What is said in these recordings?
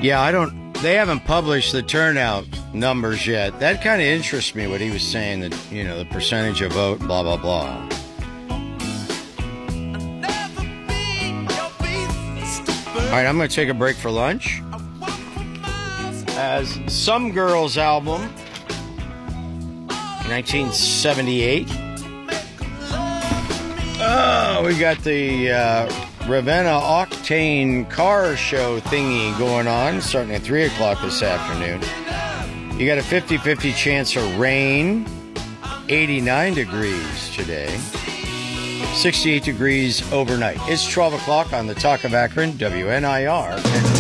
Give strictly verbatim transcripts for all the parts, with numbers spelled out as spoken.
Yeah, I don't, they haven't published the turnout numbers yet. That kind of interests me, what he was saying, that, you know, the percentage of vote, blah, blah, blah. All right, I'm going to take a break for lunch. As Some Girls album, nineteen seventy-eight. Oh, we got the uh, Ravenna Octane car show thingy going on, starting at three o'clock this afternoon. You got a fifty-fifty chance of rain, eighty-nine degrees today, sixty-eight degrees overnight. It's twelve o'clock on the Talk of Akron, W N I R.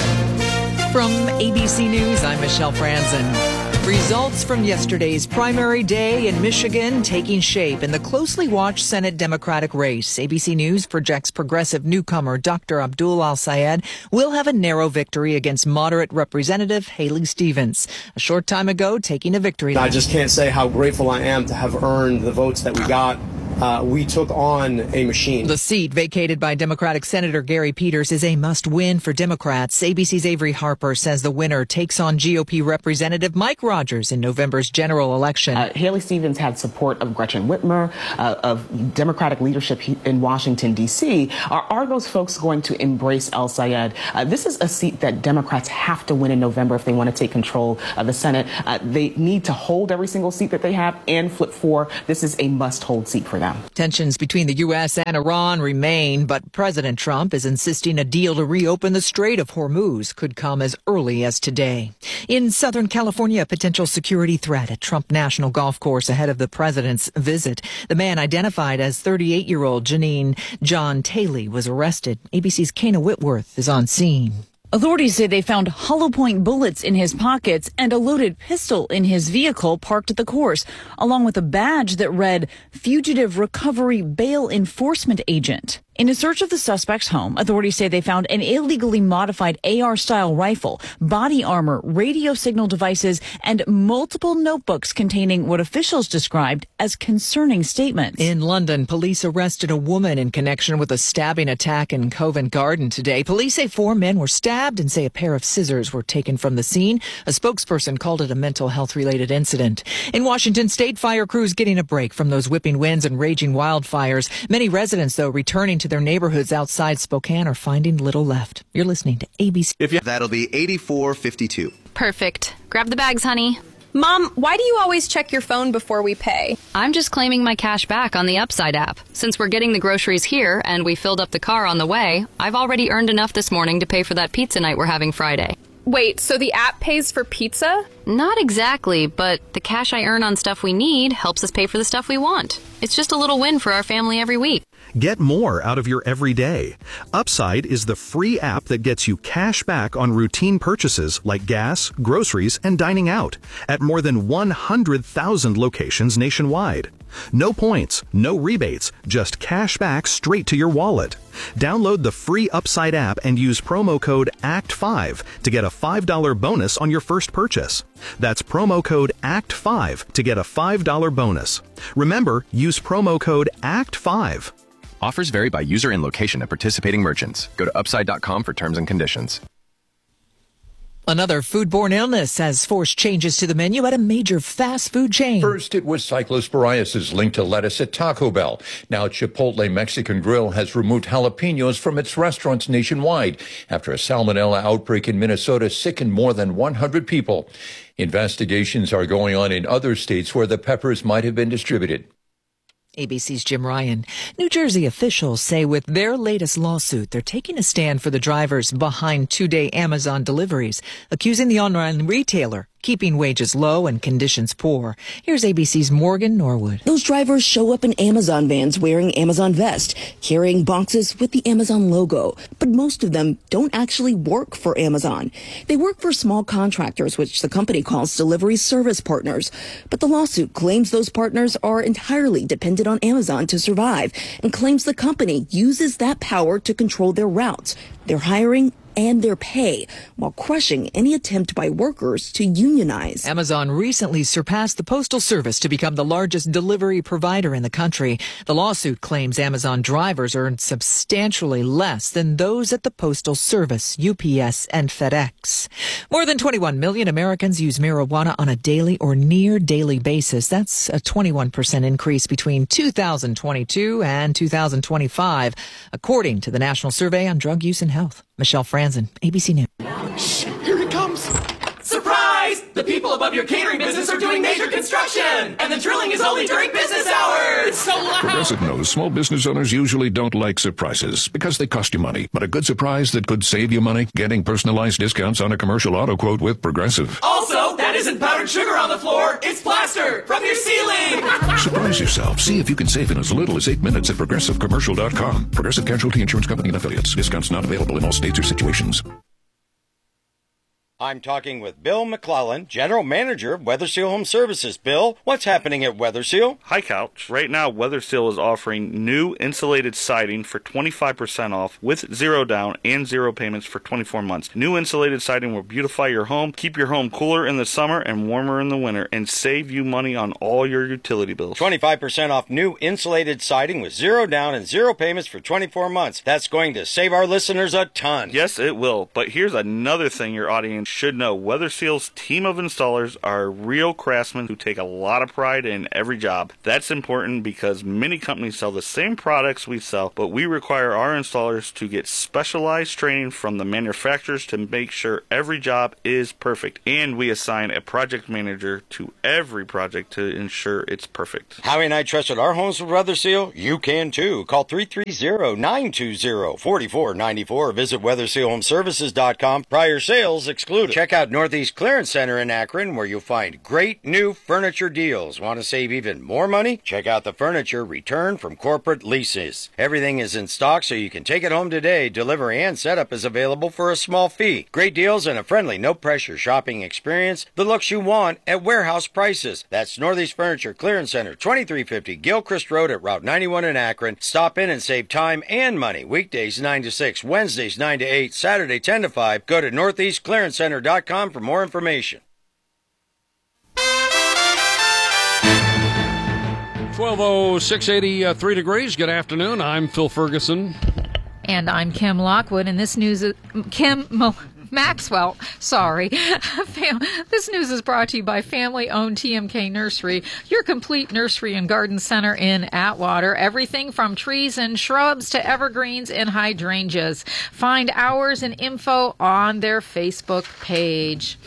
From A B C News, I'm Michelle Franzen. Results from yesterday's primary day in Michigan taking shape in the closely watched Senate Democratic race. A B C News projects progressive newcomer Doctor Abdul Al-Sayed will have a narrow victory against moderate Representative Haley Stevens. A short time ago, taking a victory. I just can't say how grateful I am to have earned the votes that we got. Uh, we took on a machine. The seat vacated by Democratic Senator Gary Peters is a must-win for Democrats. A B C's Avery Harper says the winner takes on G O P Representative Mike Rogers in November's general election. Uh, Haley Stevens had support of Gretchen Whitmer, uh, of Democratic leadership in Washington, D C Are, are those folks going to embrace Al-Sayed? Uh, this is a seat that Democrats have to win in November if they want to take control of the Senate. Uh, they need to hold every single seat that they have and flip four. This is a must-hold seat for them. Tensions between the U S and Iran remain, but President Trump is insisting a deal to reopen the Strait of Hormuz could come as early as today. In Southern California, a potential security threat at Trump National Golf Course ahead of the president's visit. The man identified as thirty-eight-year-old Janine John Taylor was arrested. A B C's Kana Whitworth is on scene. Authorities say they found hollow point bullets in his pockets and a loaded pistol in his vehicle parked at the course, along with a badge that read Fugitive Recovery Bail Enforcement Agent. In a search of the suspect's home, authorities say they found an illegally modified A R-style rifle, body armor, radio signal devices, and multiple notebooks containing what officials described as concerning statements. In London, police arrested a woman in connection with a stabbing attack in Covent Garden today. Police say four men were stabbed and say a pair of scissors were taken from the scene. A spokesperson called it a mental health-related incident. In Washington state, fire crews getting a break from those whipping winds and raging wildfires. Many residents, though, returning to their neighborhoods outside Spokane are finding little left. You're listening to A B C. If you, that'll be eighty-four fifty-two. Perfect. Grab the bags, honey. Mom, why do you always check your phone before we pay? I'm just claiming my cash back on the Upside app. Since we're getting the groceries here and we filled up the car on the way, I've already earned enough this morning to pay for that pizza night we're having Friday. Wait, so the app pays for pizza? Not exactly, but the cash I earn on stuff we need helps us pay for the stuff we want. It's just a little win for our family every week. Get more out of your everyday. Upside is the free app that gets you cash back on routine purchases like gas, groceries, and dining out at more than one hundred thousand locations nationwide. No points, no rebates, just cash back straight to your wallet. Download the free Upside app and use promo code A C T five to get a five dollars bonus on your first purchase. That's promo code A C T five to get a five dollars bonus. Remember, use promo code A C T five. Offers vary by user and location at participating merchants. Go to upside dot com for terms and conditions. Another foodborne illness has forced changes to the menu at a major fast food chain. First, it was cyclosporiasis linked to lettuce at Taco Bell. Now, Chipotle Mexican Grill has removed jalapenos from its restaurants nationwide after a salmonella outbreak in Minnesota sickened more than one hundred people. Investigations are going on in other states where the peppers might have been distributed. A B C's Jim Ryan. New Jersey officials say with their latest lawsuit, they're taking a stand for the drivers behind two-day Amazon deliveries, accusing the online retailer keeping wages low and conditions poor. Here's A B C's Morgan Norwood. Those drivers show up in Amazon vans wearing Amazon vests, carrying boxes with the Amazon logo. But most of them don't actually work for Amazon. They work for small contractors, which the company calls delivery service partners. But the lawsuit claims those partners are entirely dependent on Amazon to survive and claims the company uses that power to control their routes, their hiring, and their pay while crushing any attempt by workers to unionize. Amazon recently surpassed the Postal Service to become the largest delivery provider in the country. The lawsuit claims Amazon drivers earned substantially less than those at the Postal Service, U P S, and FedEx. More than twenty-one million Americans use marijuana on a daily or near daily basis. That's a twenty-one percent increase between two thousand twenty-two and two thousand twenty-five, according to the National Survey on Drug Use and Health. Michelle Franzen, A B C News. Shh, here it comes. Surprise! The people above your catering business are doing major construction, and the drilling is only during business hours. It's so loud. Progressive knows small business owners usually don't like surprises because they cost you money. But a good surprise that could save you money? Getting personalized discounts on a commercial auto quote with Progressive. Also, that isn't powdered sugar on the floor. It's plaster from your ceiling. Surprise yourself. See if you can save in as little as eight minutes at progressive commercial dot com. Progressive Casualty Insurance Company and affiliates. Discounts not available in all states or situations. I'm talking with Bill McClellan, General Manager of Weather Seal Home Services. Bill, what's happening at Weather Seal? Hi, Couch. Right now, Weather Seal is offering new insulated siding for twenty-five percent off with zero down and zero payments for twenty-four months. New insulated siding will beautify your home, keep your home cooler in the summer and warmer in the winter, and save you money on all your utility bills. twenty-five percent off new insulated siding with zero down and zero payments for twenty-four months. That's going to save our listeners a ton. Yes, it will. But here's another thing your audience should know. Weather Seal's team of installers are real craftsmen who take a lot of pride in every job. That's important because many companies sell the same products we sell, but we require our installers to get specialized training from the manufacturers to make sure every job is perfect. And we assign a project manager to every project to ensure it's perfect. Howie and I trusted our homes with Weather Seal. You can too. Call three three zero, nine two zero, four four nine four. Visit weather seal home services dot com. Prior sales excluded. Check out Northeast Clearance Center in Akron, where you'll find great new furniture deals. Want to save even more money? Check out the furniture returned from corporate leases. Everything is in stock, so you can take it home today. Delivery and setup is available for a small fee. Great deals and a friendly, no-pressure shopping experience. The looks you want at warehouse prices. That's Northeast Furniture Clearance Center, twenty-three fifty Gilchrist Road at Route ninety-one in Akron. Stop in and save time and money. Weekdays nine to six, Wednesdays nine to eight, Saturday ten to five. Go to northeast clearance center dot com for more information. twelve oh six, eighty-three degrees. Good afternoon. I'm Phil Ferguson. And I'm Kim Lockwood. And this news is Kim Mo- Maxwell. Sorry. This news is brought to you by family-owned T M K Nursery, your complete nursery and garden center in Atwater. Everything from trees and shrubs to evergreens and hydrangeas. Find hours and info on their Facebook page.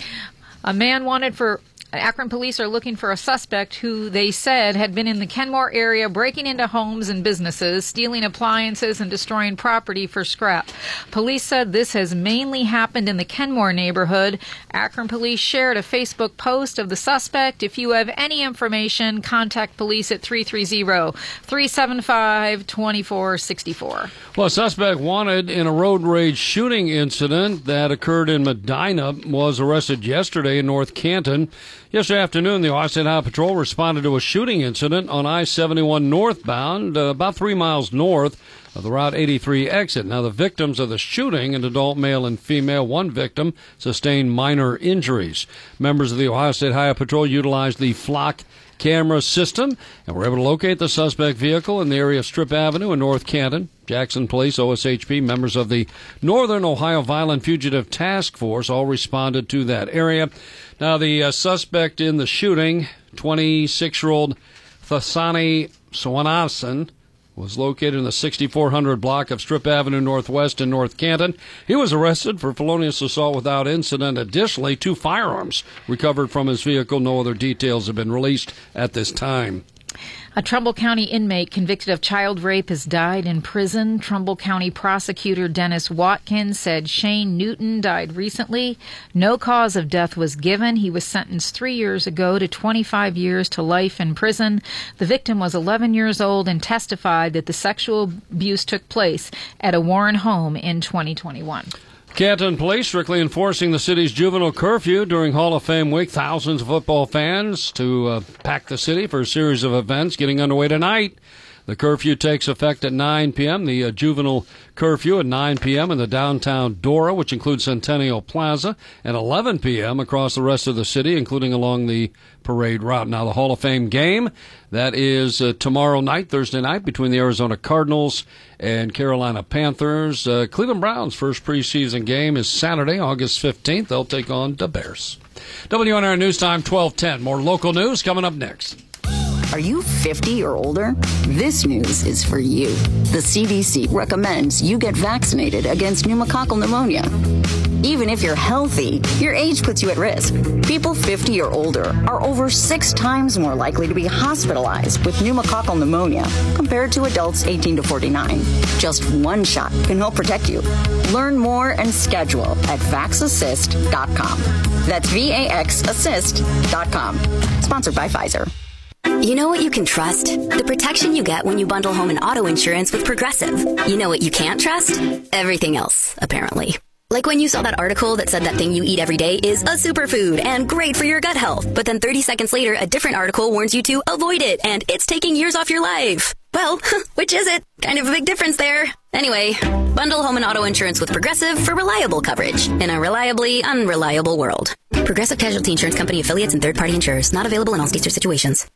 A man wanted for Akron police are looking for a suspect who they said had been in the Kenmore area breaking into homes and businesses, stealing appliances and destroying property for scrap. Police said this has mainly happened in the Kenmore neighborhood. Akron police shared a Facebook post of the suspect. If you have any information, contact police at three three zero, three seven five, two four six four. Well, a suspect wanted in a road rage shooting incident that occurred in Medina was arrested yesterday in North Canton. Yesterday afternoon, the Ohio State Highway Patrol responded to a shooting incident on I seventy-one northbound, uh, about three miles north of the Route eighty-three exit. Now, the victims of the shooting, an adult male and female, one victim sustained minor injuries. Members of the Ohio State Highway Patrol utilized the Flock camera system and were able to locate the suspect vehicle in the area of Strip Avenue in North Canton. Jackson Police, O S H P, members of the Northern Ohio Violent Fugitive Task Force all responded to that area. Now, the uh, suspect in the shooting, twenty-six-year-old Thasani Swaminathan, was located in the sixty-four hundred block of Strip Avenue Northwest in North Canton. He was arrested for felonious assault without incident. Additionally, two firearms recovered from his vehicle. No other details have been released at this time. A Trumbull County inmate convicted of child rape has died in prison. Trumbull County prosecutor Dennis Watkins said Shane Newton died recently. No cause of death was given. He was sentenced three years ago to twenty-five years to life in prison. The victim was eleven years old and testified that the sexual abuse took place at a Warren home in twenty twenty-one. Canton Police strictly enforcing the city's juvenile curfew during Hall of Fame week. Thousands of football fans to uh, pack the city for a series of events getting underway tonight. The curfew takes effect at nine p.m. The uh, juvenile curfew at nine p.m. in the downtown Dora, which includes Centennial Plaza, and eleven p.m. across the rest of the city, including along the parade route. Now, the Hall of Fame game, that is uh, tomorrow night, Thursday night, between the Arizona Cardinals and Carolina Panthers. Uh, Cleveland Browns' first preseason game is Saturday, August fifteenth. They'll take on the Bears. W N R News Time, twelve ten. More local news coming up next. Are you fifty or older? This news is for you. The C D C recommends you get vaccinated against pneumococcal pneumonia. Even if you're healthy, your age puts you at risk. People fifty or older are over six times more likely to be hospitalized with pneumococcal pneumonia compared to adults eighteen to forty-nine. Just one shot can help protect you. Learn more and schedule at vax assist dot com. That's V A X assist dot com. Sponsored by Pfizer. You know what you can trust? The protection you get when you bundle home and auto insurance with Progressive. You know what you can't trust? Everything else, apparently. Like when you saw that article that said that thing you eat every day is a superfood and great for your gut health. But then thirty seconds later, a different article warns you to avoid it and it's taking years off your life. Well, which is it? Kind of a big difference there. Anyway, bundle home and auto insurance with Progressive for reliable coverage in a reliably unreliable world. Progressive Casualty Insurance Company affiliates and third-party insurers. Not available in all states or situations.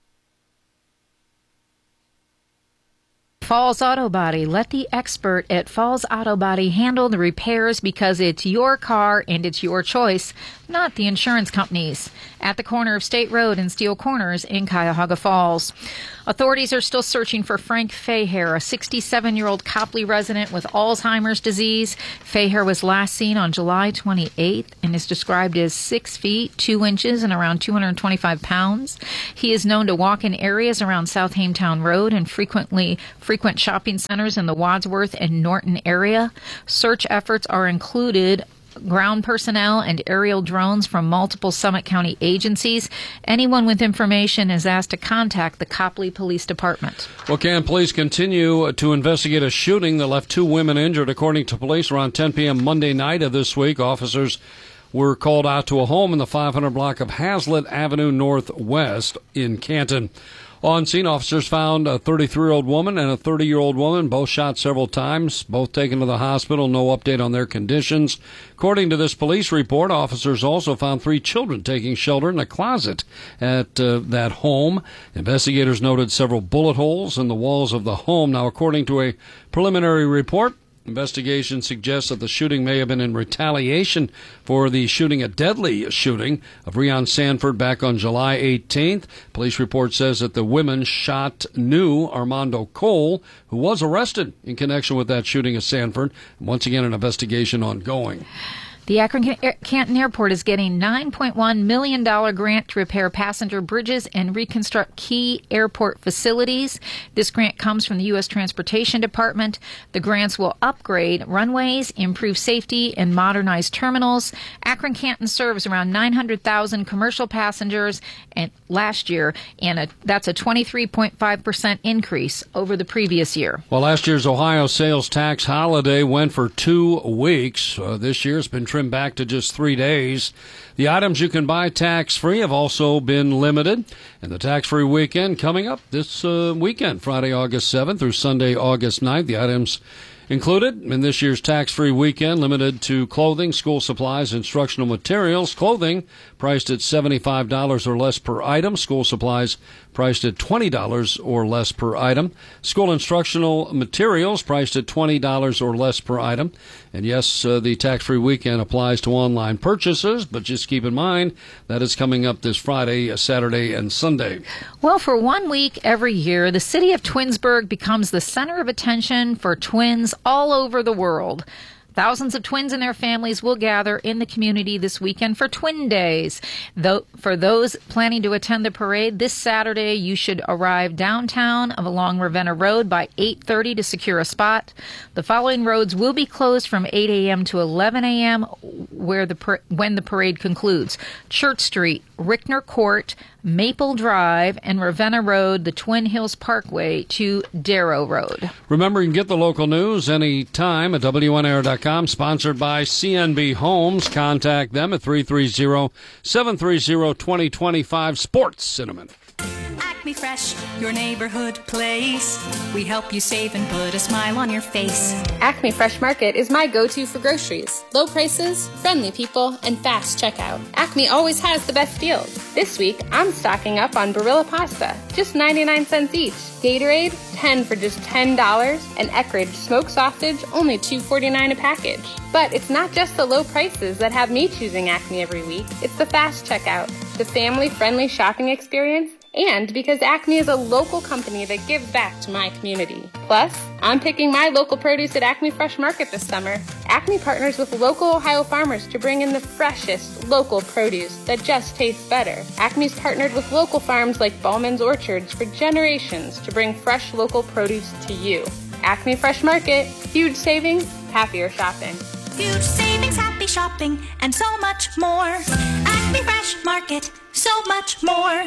Falls Auto Body. Let the expert at Falls Auto Body handle the repairs because it's your car and it's your choice, not the insurance companies. At the corner of State Road and Steel Corners in Cuyahoga Falls. Authorities are still searching for Frank Fahair, a sixty-seven-year-old Copley resident with Alzheimer's disease. Fahair was last seen on July twenty-eighth and is described as six feet, two inches, and around two hundred twenty-five pounds. He is known to walk in areas around South Hametown Road and frequently frequent shopping centers in the Wadsworth and Norton area. Search efforts are included ground personnel and aerial drones from multiple Summit County agencies. Anyone with information is asked to contact the Copley Police Department. Well, can police continue to investigate a shooting that left two women injured? According to police, around ten p.m. Monday night of this week, officers were called out to a home in the five hundred block of Hazlitt Avenue Northwest in Canton. On scene, officers found a thirty-three-year-old woman and a thirty-year-old woman, both shot several times, both taken to the hospital. No update on their conditions. According to this police report, officers also found three children taking shelter in a closet at uh, that home. Investigators noted several bullet holes in the walls of the home. Now, according to a preliminary report, investigation suggests that the shooting may have been in retaliation for the shooting, a deadly shooting of Breon Sanford back on July eighteenth. Police report says that the women shot knew Armando Cole, who was arrested in connection with that shooting of Sanford. Once again, an investigation ongoing. The Akron-Canton Airport is getting nine point one million dollars grant to repair passenger bridges and reconstruct key airport facilities. This grant comes from the U S Transportation Department. The grants will upgrade runways, improve safety, and modernize terminals. Akron-Canton serves around nine hundred thousand commercial passengers and last year, and a, that's a twenty-three point five percent increase over the previous year. Well, last year's Ohio sales tax holiday went for two weeks. Uh, this year it's been trimmed back to just three days. The items you can buy tax-free have also been limited. And the tax-free weekend coming up this uh, weekend, Friday, August seventh through Sunday, August ninth. The items included in this year's tax-free weekend, limited to clothing, school supplies, instructional materials. Clothing priced at seventy-five dollars or less per item. School supplies priced at twenty dollars or less per item. School instructional materials priced at twenty dollars or less per item. And yes, uh, the tax-free weekend applies to online purchases, but just keep in mind that it's coming up this Friday, Saturday, and Sunday. Well, for one week every year, the city of Twinsburg becomes the center of attention for twins all over the world. Thousands of twins and their families will gather in the community this weekend for Twin Days. Though, for those planning to attend the parade this Saturday, you should arrive downtown along Ravenna Road by eight thirty to secure a spot. The following roads will be closed from eight a.m. to eleven a.m. where the when the parade concludes. Church Street, Rickner Court, Maple Drive, and Ravenna Road, the Twin Hills Parkway to Darrow Road. Remember, you can get the local news anytime at W N R dot com, sponsored by C N B Homes. Contact them at three three zero, seven three zero, two zero two five. Sports Cinnamon. Acme Fresh, your neighborhood place. We help you save and put a smile on your face. Acme Fresh Market is my go-to for groceries. Low prices, friendly people, and fast checkout. Acme always has the best deals. This week, I'm stocking up on Barilla pasta, just ninety-nine cents each. Gatorade, ten for just ten dollars. And Eckrich smoked sausage, only two forty-nine a package. But it's not just the low prices that have me choosing Acme every week. It's the fast checkout, the family-friendly shopping experience, and because Acme is a local company that gives back to my community. Plus, I'm picking my local produce at Acme Fresh Market this summer. Acme partners with local Ohio farmers to bring in the freshest local produce that just tastes better. Acme's partnered with local farms like Ballman's Orchards for generations to bring fresh local produce to you. Acme Fresh Market, huge savings, happier shopping. Huge savings, happy shopping, and so much more. Acme Fresh Market, so much more.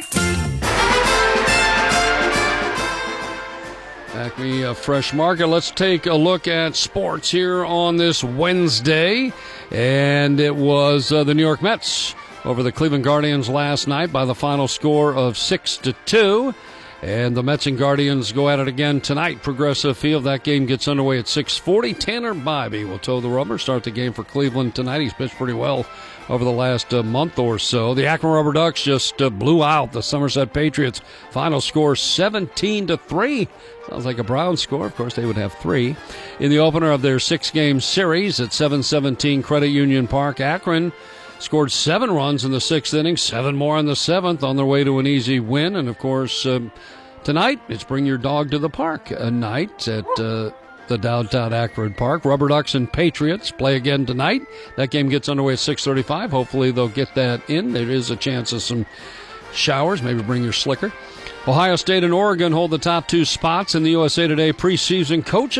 Acme uh, Fresh Market. Let's take a look at sports here on this Wednesday. And it was uh, the New York Mets over the Cleveland Guardians last night by the final score of six to two. And the Mets and Guardians go at it again tonight. Progressive Field. That game gets underway at six forty. Tanner Bybee will toe the rubber, start the game for Cleveland tonight. He's pitched pretty well over the last uh, month or so. The Akron Rubber Ducks just uh, blew out the Somerset Patriots. Final score seventeen to three. Sounds like a Brown score. Of course, they would have three. In the opener of their six-game series at seven seventeen Credit Union Park, Akron scored seven runs in the sixth inning, seven more in the seventh, on their way to an easy win. And, of course, um, tonight it's Bring Your Dog to the Park a night at uh, the downtown Akron Park. Rubber Ducks and Patriots play again tonight. That game gets underway at six thirty-five. Hopefully they'll get that in. There is a chance of some showers. Maybe bring your slicker. Ohio State and Oregon hold the top two spots in the U S A Today preseason coaches.